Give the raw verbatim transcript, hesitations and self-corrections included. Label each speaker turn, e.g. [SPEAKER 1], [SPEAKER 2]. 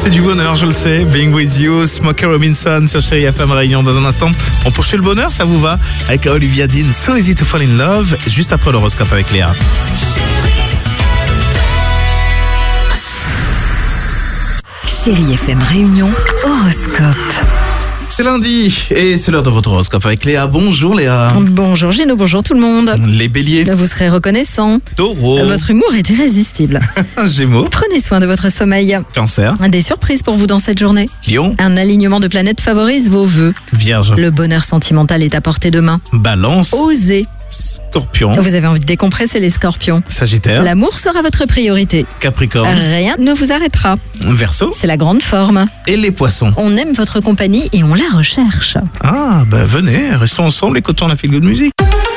[SPEAKER 1] c'est du bonheur, je le sais. Being with you, Smokey Robinson sur Chérie F M Réunion. Dans un instant, on poursuit le bonheur, ça vous va? Avec Olivia Dean, So Easy to Fall in Love, juste après l'horoscope avec Léa.
[SPEAKER 2] Chérie F M Réunion, horoscope.
[SPEAKER 1] C'est lundi et c'est l'heure de votre horoscope avec Léa. Bonjour Léa.
[SPEAKER 3] Bonjour Géno, bonjour tout le monde.
[SPEAKER 1] Les béliers.
[SPEAKER 3] Vous serez reconnaissant.
[SPEAKER 1] Taureau.
[SPEAKER 3] Votre humour est irrésistible.
[SPEAKER 1] Gémeaux.
[SPEAKER 3] Prenez soin de votre sommeil.
[SPEAKER 1] Cancer.
[SPEAKER 3] Des surprises pour vous dans cette journée.
[SPEAKER 1] Lion.
[SPEAKER 3] Un alignement de planètes favorise vos vœux.
[SPEAKER 1] Vierge.
[SPEAKER 3] Le bonheur sentimental est à portée de main.
[SPEAKER 1] Balance.
[SPEAKER 3] Osez.
[SPEAKER 1] Scorpion.
[SPEAKER 3] Vous avez envie de décompresser les scorpions.
[SPEAKER 1] Sagittaire.
[SPEAKER 3] L'amour sera votre priorité.
[SPEAKER 1] Capricorne.
[SPEAKER 3] Rien ne vous arrêtera.
[SPEAKER 1] Verseau.
[SPEAKER 3] C'est la grande forme.
[SPEAKER 1] Et les poissons.
[SPEAKER 3] On aime votre compagnie et on la recherche.
[SPEAKER 1] Ah, bah venez, restons ensemble, écoutons la feel good music.